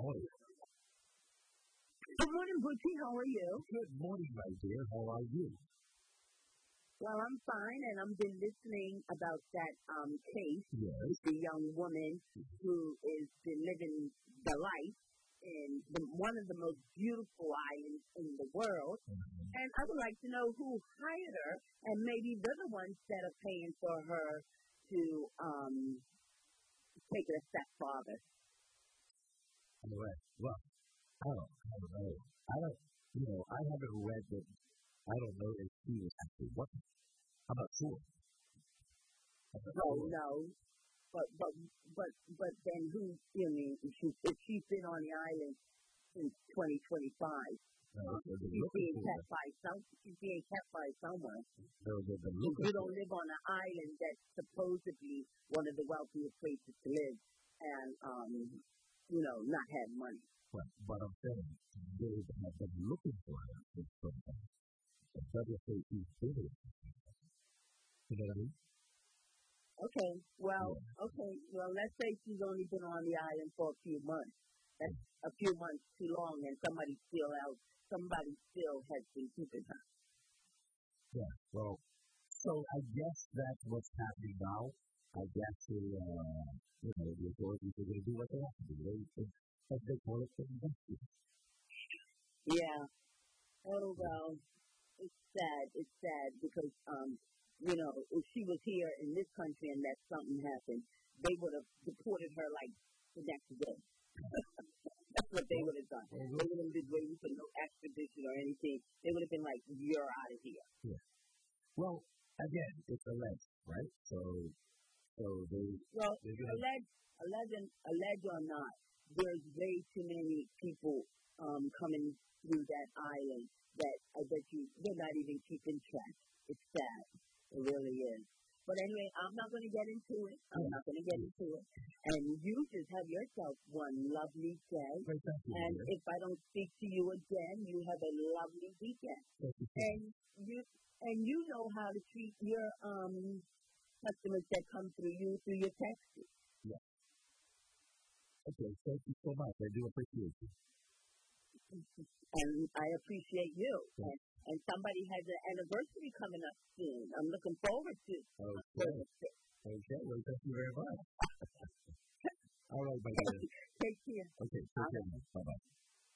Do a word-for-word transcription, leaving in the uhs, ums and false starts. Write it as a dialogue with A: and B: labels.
A: morning.
B: Good morning, Butchie. How are you?
A: Good morning, my dear. How are you?
B: Well, I'm fine, and I've been listening about that um, case
A: Yes.
B: with the young woman who has been living the life in the, one of the most beautiful islands in the world.
A: Mm-hmm.
B: And I would like to know who hired her, and maybe they're the ones that are paying for her to um, take it a step farther.
A: All right. Well, I don't, I don't know. I don't, you know, I haven't read it. I don't know if she was actually working. I'm not sure. I'm not
B: No,
A: sure.
B: no. But, but, but, but then who, you know, if, she, if she's been on the island since twenty twenty-five,
A: No, they're
B: she's
A: looking
B: being
A: for
B: kept
A: her.
B: by some, she's being kept by someone.
A: They're, they're, they're
B: If
A: looking
B: you
A: for
B: don't
A: her.
B: live on an island that's supposedly one of the wealthiest places to live and, um, you know, not have money.
A: But, but I'm saying, they have been looking for her for some time. It doesn't say she's been here. You know what I mean?
B: Okay, well,
A: Yeah.
B: okay, well, let's say she's only been on the island for a few months. That's a few months too long, and somebody still out, somebody still has been keeping her.
A: Yeah. Well, so I guess that's what's happening now. I guess the, uh, you know, the authorities are going to do what they have to do. They, they, as they call it, they investigate.
B: Yeah. Oh, well, it's sad. It's sad because, um, you know, if she was here in this country and that something happened, they would have deported her like the next day. That's what they would have done.
A: Well,
B: They wouldn't have been waiting for no extradition or anything. They would have been like, you're out of here.
A: Yeah. Well, again, it's alleged, right? So, so they,
B: Well,
A: they're going to,
B: alleged, alleged, alleged or not, there's way too many people um, coming through that island that I bet you they're not even keeping track. It's sad. It really is. But anyway, I'm not going to get into it. I'm not going to get into it. And you just have yourself one lovely day.
A: Great, thank you,
B: And
A: dear.
B: if I don't speak to you again, you have a lovely weekend.
A: Thank you.
B: And you and you know how to treat your um customers that come through you through your taxi.
A: Yeah. Okay, thank you so much. I do appreciate you.
B: And I appreciate you.
A: Yeah.
B: And, and somebody has an anniversary coming up soon. I'm looking forward to
A: Okay.
B: birthday